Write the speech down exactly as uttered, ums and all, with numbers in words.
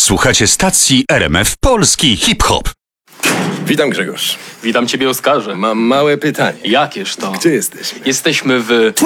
Słuchacie stacji R M F Polski Hip-Hop. Witam, Grzegorz. Witam ciebie, Oskarze. Mam małe pytanie. Jakież to? Gdzie jesteśmy? Jesteśmy w...